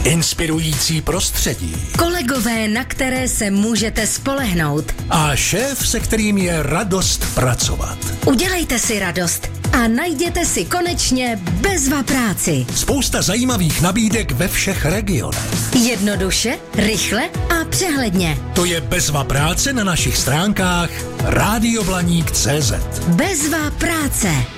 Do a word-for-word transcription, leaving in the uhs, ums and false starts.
inspirující prostředí. Kolegové, na které se můžete spolehnout. A šéf, se kterým je radost pracovat. Udělejte si radost a najděte si konečně Bezva práci. Spousta zajímavých nabídek ve všech regionech. Jednoduše, rychle a přehledně. To je Bezva práce na našich stránkách rádio blaník tečka cé zet. Bezva práce.